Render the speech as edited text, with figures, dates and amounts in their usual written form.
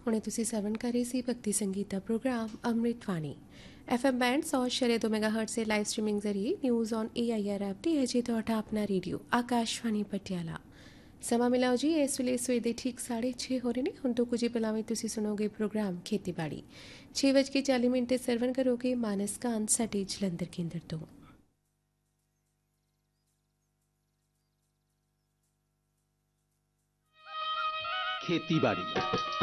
ਹੁਣੇ ਤੁਸੀਂ ਸੇਵਨ ਕਰ ਰਹੇ ਸੀ ਭਗਤੀ ਸੰਗੀਤ ਦਾ ਪ੍ਰੋਗਰਾਮ ਅੰਮ੍ਰਿਤਵਾਣੀ FM बैंड 100.2 मेगाहर्ट्ज से लाइव स्ट्रीमिंग जरिए न्यूज़ ऑन AIR ऐप ਤੇ ਹੈ ਜੀ ਤੁਹਾਡਾ ਆਪਣਾ ਰੇਡੀਓ ਆਕਾਸ਼ਵਾਣੀ ਪਟਿਆਲਾ। ਸਮਾਂ ਮਿਲਾਓ ਜੀ ਇਸ ਵੇਲੇ ਸਵੇਰ ਦੇ ਠੀਕ 6:30 ਹੋ ਰਹੇ ਨੇ। ਹੁਣ ਤੋਂ ਕੁਝ ਹੀ ਪਹਿਲਾਂ ਵਿੱਚ ਤੁਸੀਂ ਸੁਣੋਗੇ ਪ੍ਰੋਗਰਾਮ ਖੇਤੀਬਾੜੀ 6:40 ਤੇ ਸਰਵਨ ਕਰੋਗੇ ਮਾਨਸ ਕਾਨ ਸਾਡੇ ਜਲੰਧਰ ਕੇਂਦਰ ਤੋਂ। ਖੇਤੀਬਾੜੀ